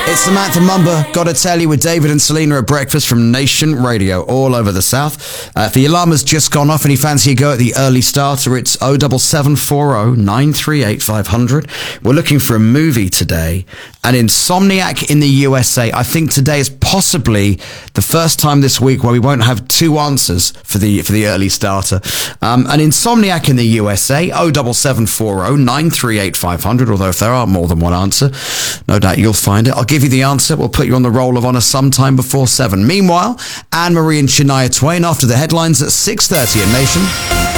It's Samantha Mumba, Gotta Tell You, with David and Selena at breakfast from Nation Radio all over the South. The alarm has just gone off and you fancy a go at the early starter, it's 07740 938 500. We're looking for a movie today, and Insomniac in the USA. I think today is possibly the first time this week where we won't have two answers for the early starter. And Insomniac in the USA, 07740 938 500, although if there are more than one answer, no doubt you'll find it. I'll give you the answer. We'll put you on the roll of honour sometime before 7. Meanwhile, Anne-Marie and Shania Twain after the headlines at 6:30 at Nation.